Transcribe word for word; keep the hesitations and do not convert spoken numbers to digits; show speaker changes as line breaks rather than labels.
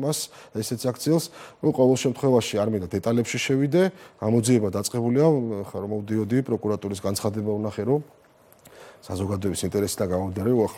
მას ესეც აქციელს. ნუ ყოველ შემთხვევაში არ მინდა დეტალებში შევიდე, გამოძიება დაწყებულია, ხა რომ მოვდიოდი პროკურატურის განცხადება ვნახე, რომ საზოგადოების ინტერესიდან გამომდინარე